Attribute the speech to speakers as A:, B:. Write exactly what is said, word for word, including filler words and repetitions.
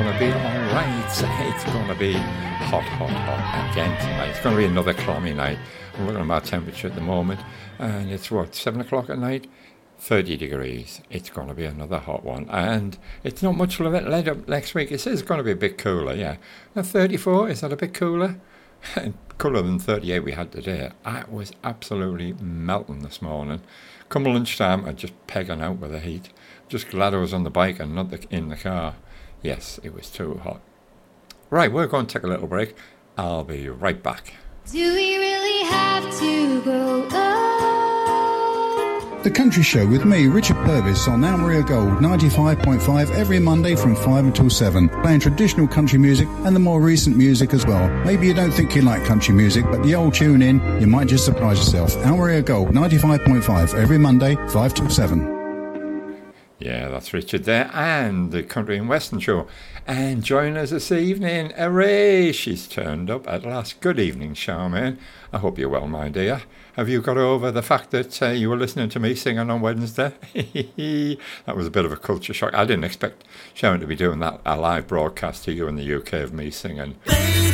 A: going to be all right. It's going to be hot, hot, hot again tonight. It's going to be another clammy night. I'm looking at my temperature at the moment, and it's what, seven o'clock at night? thirty degrees. It's going to be another hot one, and it's not much of it led up next week. It says it's going to be a bit cooler, yeah. Now thirty-four, is that a bit cooler? Cooler than thirty-eight we had today. I was absolutely melting this morning. Come lunchtime, I just pegging out with the heat. Just glad I was on the bike and not the, in the car. Yes, it was too hot. Right, we're going to take a little break. I'll be right back.
B: Do we really have to grow up?
C: The Country Show with me, Richard Purvis, on Almeria Gold ninety-five point five every Monday from five until seven, playing traditional country music and the more recent music as well. Maybe you don't think you like country music, but the old tune in, you might just surprise yourself. Almeria Gold ninety-five point five every Monday, five till seven.
A: Yeah, that's Richard there, and the Country and Western Show. And join us this evening. Hooray! She's turned up at last. Good evening, Charmaine. I hope you're well, my dear. Have you got over the fact that uh, you were listening to me singing on Wednesday? That was a bit of a culture shock. I didn't expect Sharon to be doing that, a live broadcast to you in the U K of me singing.